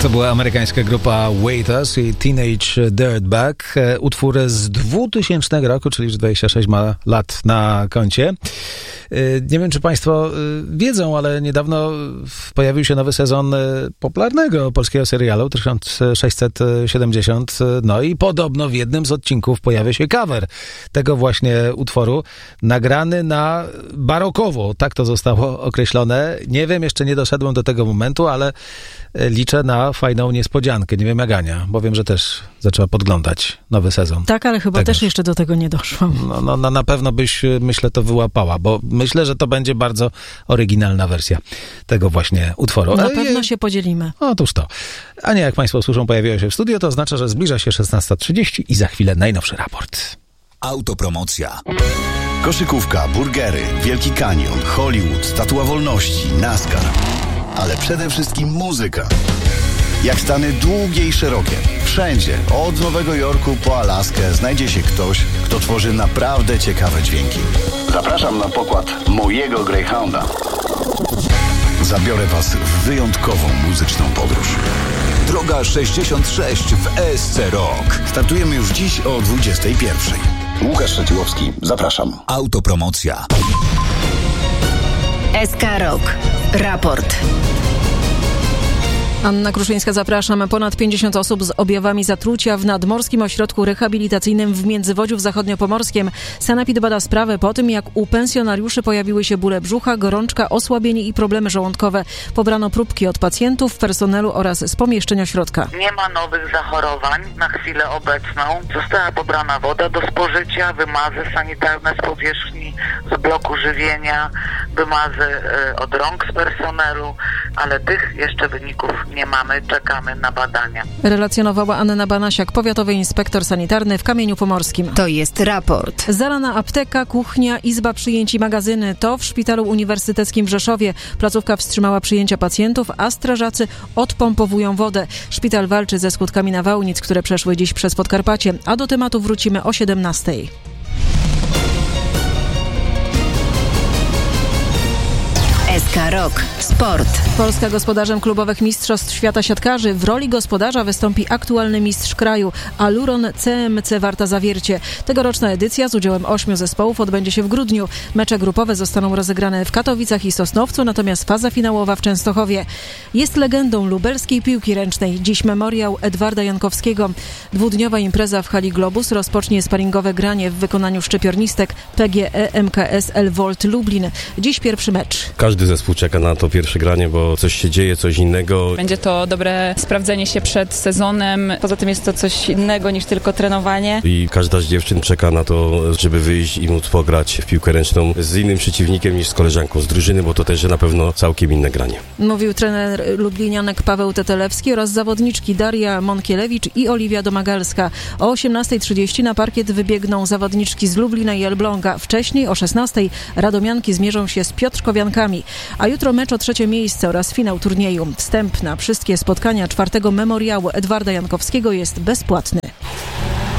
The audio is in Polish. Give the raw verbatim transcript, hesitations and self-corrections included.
To była amerykańska grupa Wait Us i Teenage Dirtbag. Utwór z dwutysięcznego roku, czyli już dwadzieścia sześć ma lat na koncie. Nie wiem, czy Państwo wiedzą, ale niedawno pojawił się nowy sezon popularnego polskiego serialu tysiąc sześćset siedemdziesiąt. No i podobno w jednym z odcinków pojawia się cover tego właśnie utworu, nagrany na barokowo. Tak to zostało określone. Nie wiem, jeszcze nie doszedłem do tego momentu, ale liczę na fajną niespodziankę. Nie wiem jak Ania, bo wiem, że też zaczęła podglądać nowy sezon. Tak, ale chyba Tegoż. też jeszcze do tego nie doszłam. No, no, no na pewno byś, myślę, to wyłapała, bo myślę, że to będzie bardzo oryginalna wersja tego właśnie utworu. Na Ale pewno je... się podzielimy. Otóż to. Ania, jak Państwo słyszą, pojawiła się w studio, to oznacza, że zbliża się szesnasta trzydzieści i za chwilę najnowszy raport. Autopromocja. Koszykówka, burgery, Wielki Kanion, Hollywood, Statua Wolności, NASCAR. Ale przede wszystkim muzyka. Jak Stany długie i szerokie. Wszędzie, od Nowego Jorku po Alaskę, znajdzie się ktoś, kto tworzy naprawdę ciekawe dźwięki. Zapraszam na pokład mojego Greyhounda. Zabiorę Was w wyjątkową muzyczną podróż. Droga sześćdziesiąt sześć w E S C Rock. Startujemy już dziś o dwudziestej pierwszej. Łukasz Szeciłowski, zapraszam. Autopromocja. S K Rock. Raport. Anna Kruszyńska, zapraszam. Ponad pięćdziesiąt osób z objawami zatrucia w Nadmorskim Ośrodku Rehabilitacyjnym w Międzywodziu w Zachodniopomorskiem. Sanepid bada sprawę po tym, jak u pensjonariuszy pojawiły się bóle brzucha, gorączka, osłabienie i problemy żołądkowe. Pobrano próbki od pacjentów, personelu oraz z pomieszczeń ośrodka. Nie ma nowych zachorowań na chwilę obecną. Została pobrana woda do spożycia, wymazy sanitarne z powierzchni, z bloku żywienia, wymazy y, od rąk z personelu, ale tych jeszcze wyników nie mamy, czekamy na badania. Relacjonowała Anna Banasiak, powiatowy inspektor sanitarny w Kamieniu Pomorskim. To jest raport. Zalana apteka, kuchnia, izba przyjęć i magazyny. To w Szpitalu Uniwersyteckim w Rzeszowie. Placówka wstrzymała przyjęcia pacjentów, a strażacy odpompowują wodę. Szpital walczy ze skutkami nawałnic, które przeszły dziś przez Podkarpacie, a do tematu wrócimy o siedemnastej. S K Rock. Sport. Polska gospodarzem klubowych mistrzostw świata siatkarzy. W roli gospodarza wystąpi aktualny mistrz kraju Aluron C M C Warta Zawiercie. Tegoroczna edycja z udziałem ośmiu zespołów odbędzie się w grudniu. Mecze grupowe zostaną rozegrane w Katowicach i Sosnowcu, natomiast faza finałowa w Częstochowie. Jest legendą lubelskiej piłki ręcznej. Dziś memoriał Edwarda Jankowskiego. Dwudniowa impreza w hali Globus rozpocznie sparingowe granie w wykonaniu szczypiornistek P G E M K S L Volt Lublin. Dziś pierwszy mecz. Każdy zespół czeka na to pierwsze granie, bo coś się dzieje, coś innego. Będzie to dobre sprawdzenie się przed sezonem. Poza tym jest to coś innego niż tylko trenowanie. I każda z dziewczyn czeka na to, żeby wyjść i móc pograć w piłkę ręczną z innym przeciwnikiem niż z koleżanką z drużyny, bo to też na pewno całkiem inne granie. Mówił trener lublinianek Paweł Tetelewski oraz zawodniczki Daria Monkielewicz i Oliwia Domagalska. O osiemnastej trzydzieści na parkiet wybiegną zawodniczki z Lublina i Elbląga. Wcześniej o szesnastej radomianki zmierzą się z Piotrkowiankami. A jutro mecz o trzecie miejsce oraz finał turnieju. Wstęp na wszystkie spotkania czwartego memoriału Edwarda Jankowskiego jest bezpłatny.